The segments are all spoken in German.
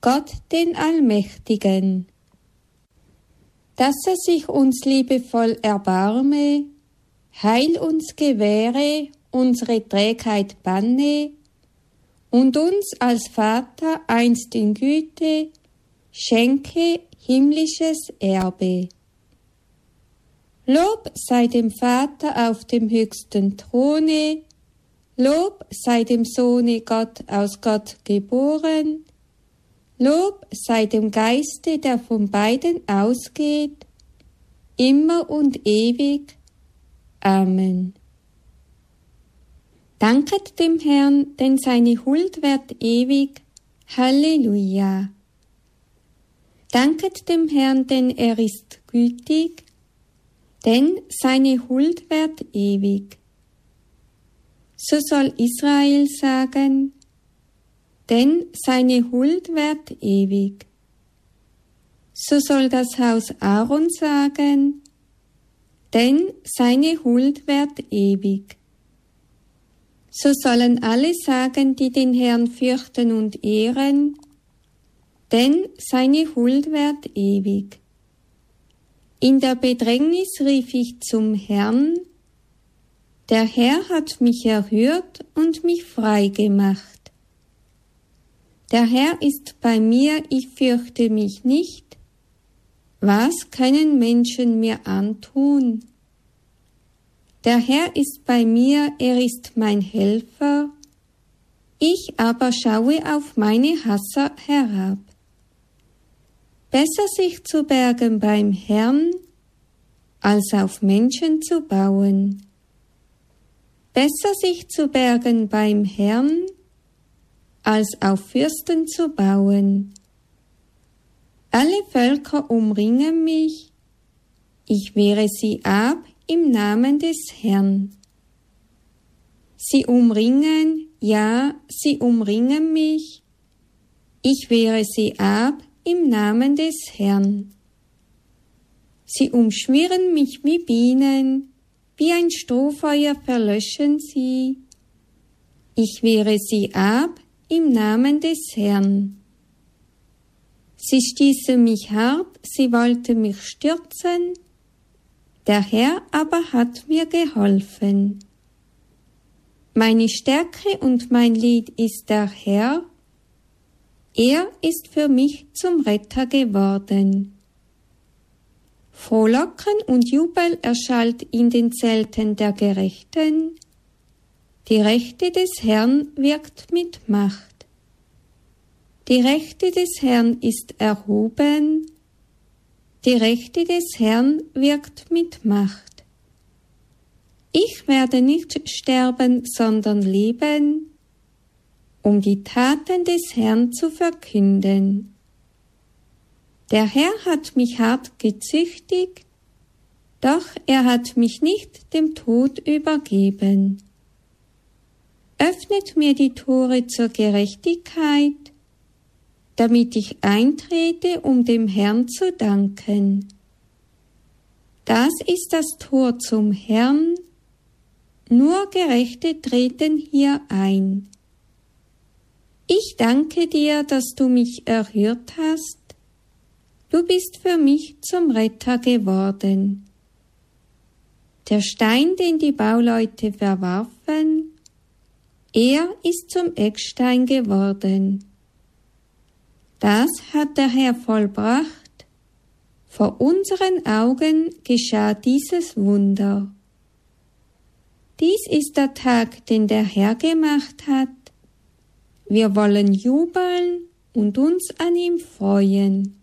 Gott den Allmächtigen. Dass er sich uns liebevoll erbarme, Heil uns gewähre, unsere Trägheit banne und uns als Vater einst in Güte schenke himmlisches Erbe. Lob sei dem Vater auf dem höchsten Throne, Lob sei dem Sohne Gott aus Gott geboren, Lob sei dem Geiste, der von beiden ausgeht, immer und ewig. Amen. Danket dem Herrn, denn seine Huld währt ewig. Halleluja. Danket dem Herrn, denn er ist gütig, denn seine Huld währt ewig. So soll Israel sagen, denn seine Huld währt ewig. So soll das Haus Aaron sagen, denn seine Huld währt ewig. So sollen alle sagen, die den Herrn fürchten und ehren, denn seine Huld währt ewig. In der Bedrängnis rief ich zum Herrn, der Herr hat mich erhört und mich frei gemacht. Der Herr ist bei mir, ich fürchte mich nicht. Was können Menschen mir antun? Der Herr ist bei mir, er ist mein Helfer. Ich aber schaue auf meine Hasser herab. Besser sich zu bergen beim Herrn, als auf Menschen zu bauen. Besser sich zu bergen beim Herrn, als auf Fürsten zu bauen. Alle Völker umringen mich, ich wehre sie ab im Namen des Herrn. Sie umringen, ja, sie umringen mich, ich wehre sie ab im Namen des Herrn. Sie umschwirren mich wie Bienen, wie ein Strohfeuer verlöschen sie. Ich wehre sie ab im Namen des Herrn. Sie stießen mich hart, sie wollten mich stürzen, der Herr aber hat mir geholfen. Meine Stärke und mein Lied ist der Herr, er ist für mich zum Retter geworden. Frohlocken und Jubel erschallt in den Zelten der Gerechten, die Rechte des Herrn wirkt mit Macht. Die Rechte des Herrn ist erhoben, die Rechte des Herrn wirkt mit Macht. Ich werde nicht sterben, sondern leben, um die Taten des Herrn zu verkünden. Der Herr hat mich hart gezüchtigt, doch er hat mich nicht dem Tod übergeben. Öffnet mir die Tore zur Gerechtigkeit, damit ich eintrete, um dem Herrn zu danken. Das ist das Tor zum Herrn, nur Gerechte treten hier ein. Ich danke dir, dass du mich erhört hast, du bist für mich zum Retter geworden. Der Stein, den die Bauleute verwarfen, er ist zum Eckstein geworden. Das hat der Herr vollbracht, vor unseren Augen geschah dieses Wunder. Dies ist der Tag, den der Herr gemacht hat. Wir wollen jubeln und uns an ihm freuen.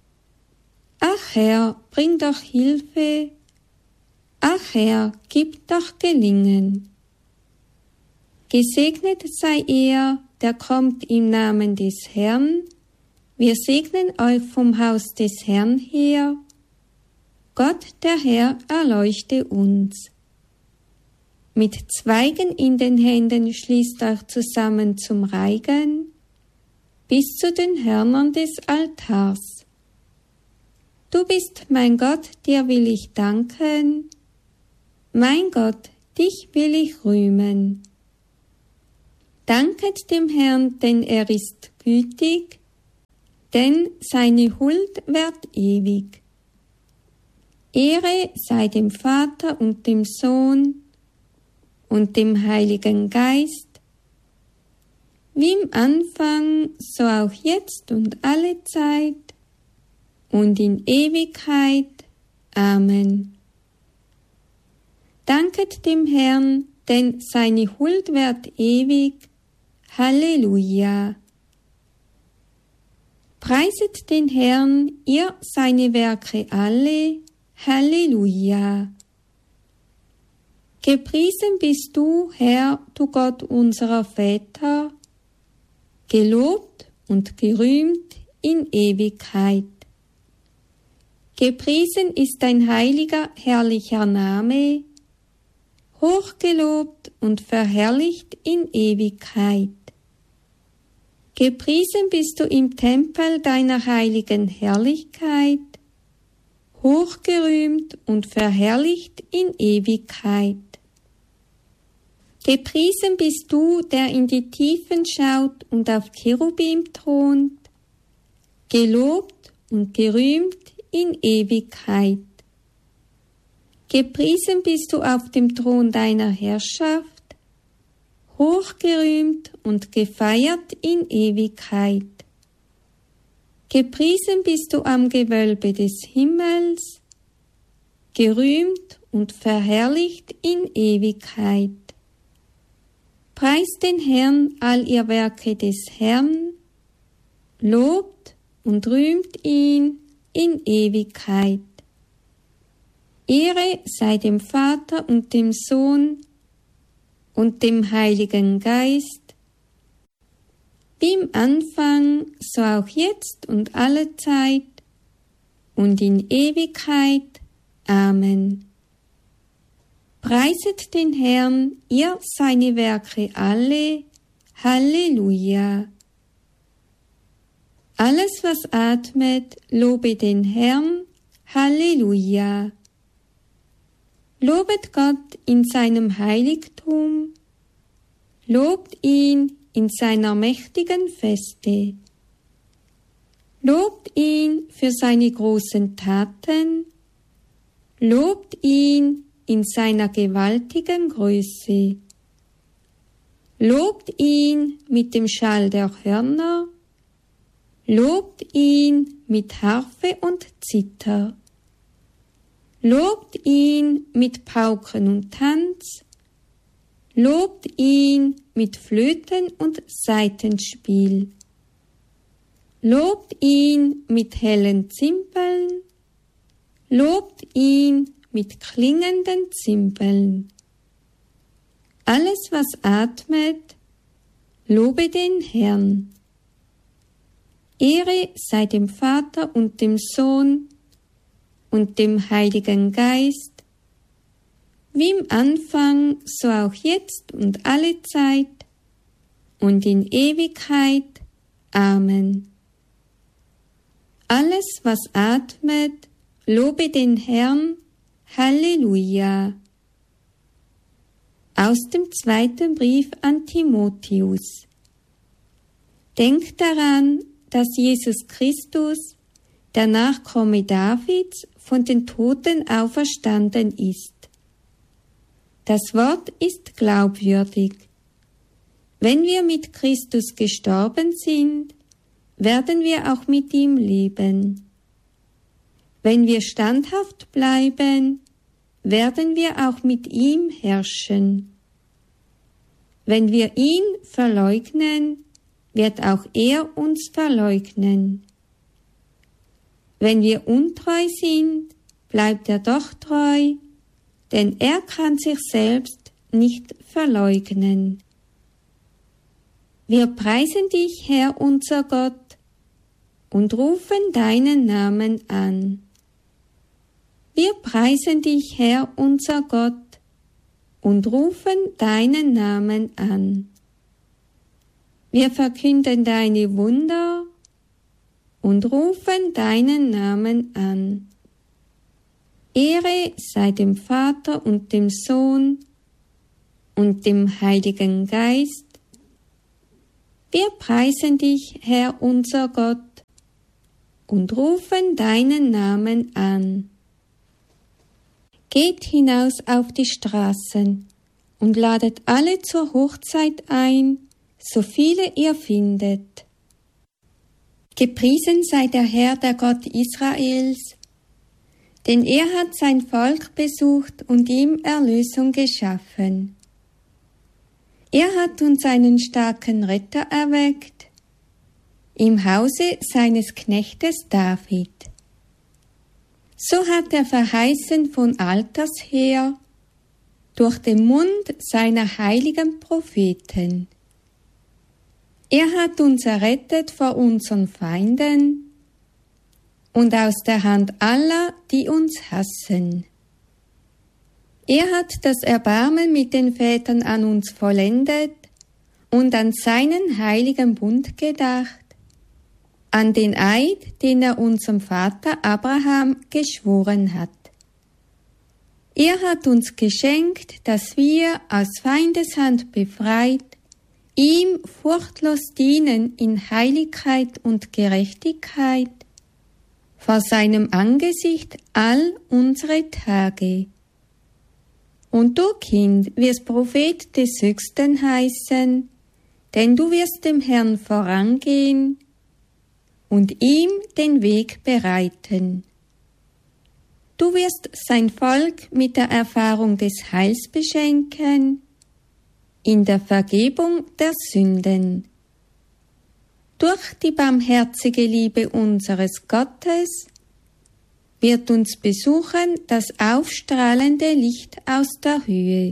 Ach Herr, bring doch Hilfe. Ach Herr, gib doch Gelingen. Gesegnet sei er, der kommt im Namen des Herrn. Wir segnen euch vom Haus des Herrn her. Gott, der Herr, erleuchte uns. Mit Zweigen in den Händen schließt euch zusammen zum Reigen bis zu den Hörnern des Altars. Du bist mein Gott, dir will ich danken. Mein Gott, dich will ich rühmen. Danket dem Herrn, denn er ist gütig, denn seine Huld währt ewig. Ehre sei dem Vater und dem Sohn und dem Heiligen Geist, wie im Anfang, so auch jetzt und alle Zeit und in Ewigkeit. Amen. Danket dem Herrn, denn seine Huld währt ewig. Halleluja. Preiset den Herrn, ihr seine Werke alle. Halleluja. Gepriesen bist du, Herr, du Gott unserer Väter, gelobt und gerühmt in Ewigkeit. Gepriesen ist dein heiliger, herrlicher Name, hochgelobt und verherrlicht in Ewigkeit. Gepriesen bist du im Tempel deiner heiligen Herrlichkeit, hochgerühmt und verherrlicht in Ewigkeit. Gepriesen bist du, der in die Tiefen schaut und auf Cherubim thront, gelobt und gerühmt in Ewigkeit. Gepriesen bist du auf dem Thron deiner Herrschaft, hochgerühmt und gefeiert in Ewigkeit. Gepriesen bist du am Gewölbe des Himmels, gerühmt und verherrlicht in Ewigkeit. Preist den Herrn all ihr Werke des Herrn, lobt und rühmt ihn in Ewigkeit. Ehre sei dem Vater und dem Sohn und dem Heiligen Geist, wie im Anfang, so auch jetzt und alle Zeit und in Ewigkeit. Amen. Preiset den Herrn, ihr seine Werke alle. Halleluja. Alles, was atmet, lobe den Herrn. Halleluja. Lobet Gott in seinem Heiligtum, lobt ihn in seiner mächtigen Feste. Lobt ihn für seine großen Taten, lobt ihn in seiner gewaltigen Größe. Lobt ihn mit dem Schall der Hörner, lobt ihn mit Harfe und Zither. Lobt ihn mit Pauken und Tanz, lobt ihn mit Flöten und Saitenspiel. Lobt ihn mit hellen Zimbeln, lobt ihn mit klingenden Zimbeln. Alles, was atmet, lobe den Herrn. Ehre sei dem Vater und dem Sohn und dem Heiligen Geist, wie im Anfang, so auch jetzt und alle Zeit und in Ewigkeit. Amen. Alles, was atmet, lobe den Herrn. Halleluja. Aus dem 2. Brief an Timotheus. Denkt daran, dass Jesus Christus, der Nachkomme Davids, von den Toten auferstanden ist. Das Wort ist glaubwürdig. Wenn wir mit Christus gestorben sind, werden wir auch mit ihm leben. Wenn wir standhaft bleiben, werden wir auch mit ihm herrschen. Wenn wir ihn verleugnen, wird auch er uns verleugnen. Wenn wir untreu sind, bleibt er doch treu, denn er kann sich selbst nicht verleugnen. Wir preisen dich, Herr unser Gott, und rufen deinen Namen an. Wir preisen dich, Herr unser Gott, und rufen deinen Namen an. Wir verkünden deine Wunder und rufen deinen Namen an. Ehre sei dem Vater und dem Sohn und dem Heiligen Geist. Wir preisen dich, Herr unser Gott, und rufen deinen Namen an. Geht hinaus auf die Straßen und ladet alle zur Hochzeit ein, so viele ihr findet. Gepriesen sei der Herr, der Gott Israels, denn er hat sein Volk besucht und ihm Erlösung geschaffen. Er hat uns einen starken Retter erweckt, im Hause seines Knechtes David. So hat er verheißen von alters her, durch den Mund seiner heiligen Propheten. Er hat uns errettet vor unseren Feinden und aus der Hand aller, die uns hassen. Er hat das Erbarmen mit den Vätern an uns vollendet und an seinen heiligen Bund gedacht, an den Eid, den er unserem Vater Abraham geschworen hat. Er hat uns geschenkt, dass wir aus Feindeshand befreit, ihm furchtlos dienen in Heiligkeit und Gerechtigkeit, vor seinem Angesicht all unsere Tage. Und du, Kind, wirst Prophet des Höchsten heißen, denn du wirst dem Herrn vorangehen und ihm den Weg bereiten. Du wirst sein Volk mit der Erfahrung des Heils beschenken, in der Vergebung der Sünden. Durch die barmherzige Liebe unseres Gottes wird uns besuchen das aufstrahlende Licht aus der Höhe,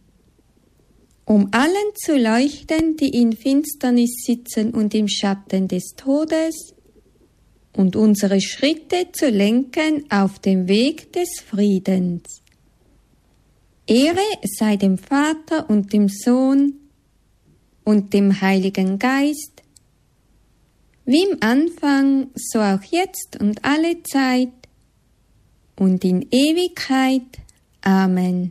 um allen zu leuchten, die in Finsternis sitzen und im Schatten des Todes, und unsere Schritte zu lenken auf dem Weg des Friedens. Ehre sei dem Vater und dem Sohn und dem Heiligen Geist, wie im Anfang, so auch jetzt und alle Zeit und in Ewigkeit. Amen.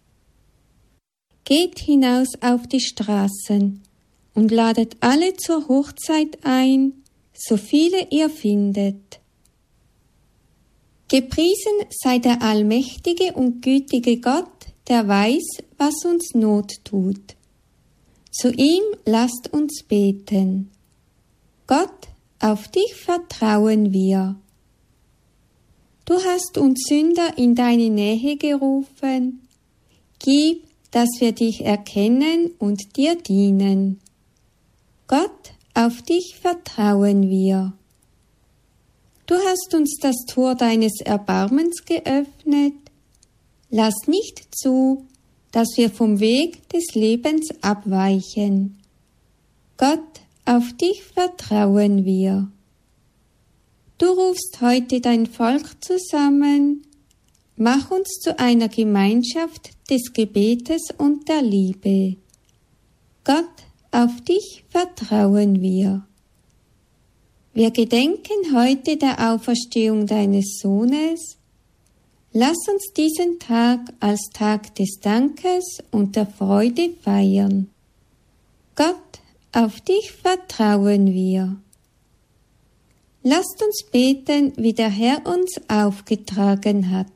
Geht hinaus auf die Straßen und ladet alle zur Hochzeit ein, so viele ihr findet. Gepriesen sei der allmächtige und gütige Gott, der weiß, was uns Not tut. Zu ihm lasst uns beten. Gott, auf dich vertrauen wir. Du hast uns Sünder in deine Nähe gerufen. Gib, dass wir dich erkennen und dir dienen. Gott, auf dich vertrauen wir. Du hast uns das Tor deines Erbarmens geöffnet. Lass nicht zu, dass wir vom Weg des Lebens abweichen. Gott, auf dich vertrauen wir. Du rufst heute dein Volk zusammen. Mach uns zu einer Gemeinschaft des Gebetes und der Liebe. Gott, auf dich vertrauen wir. Wir gedenken heute der Auferstehung deines Sohnes. Lass uns diesen Tag als Tag des Dankes und der Freude feiern. Gott, auf dich vertrauen wir. Lasst uns beten, wie der Herr uns aufgetragen hat.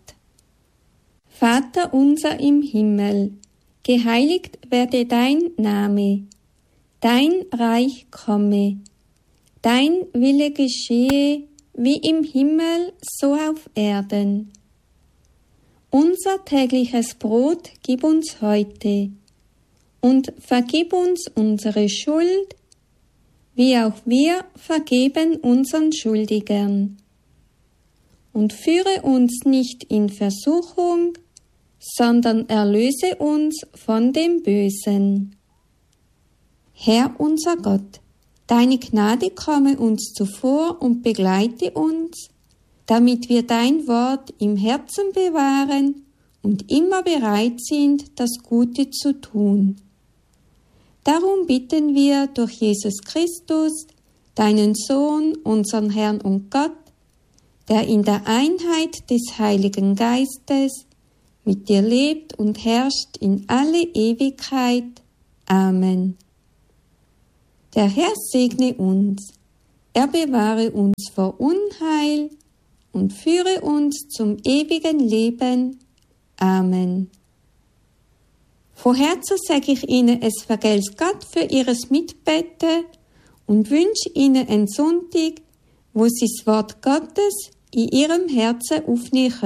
Vater unser im Himmel, geheiligt werde dein Name, dein Reich komme, dein Wille geschehe, wie im Himmel, so auf Erden. Unser tägliches Brot gib uns heute und vergib uns unsere Schuld, wie auch wir vergeben unseren Schuldigern. Und führe uns nicht in Versuchung, sondern erlöse uns von dem Bösen. Herr unser Gott, deine Gnade komme uns zuvor und begleite uns, damit wir dein Wort im Herzen bewahren und immer bereit sind, das Gute zu tun. Darum bitten wir durch Jesus Christus, deinen Sohn, unseren Herrn und Gott, der in der Einheit des Heiligen Geistes mit dir lebt und herrscht in alle Ewigkeit. Amen. Der Herr segne uns, er bewahre uns vor Unheil und führe uns zum ewigen Leben. Amen. Von Herzen sage ich Ihnen, es vergelt's Gott für Ihres Mitbeten und wünsche Ihnen einen Sonntag, wo Sie das Wort Gottes in Ihrem Herzen aufnehmen können.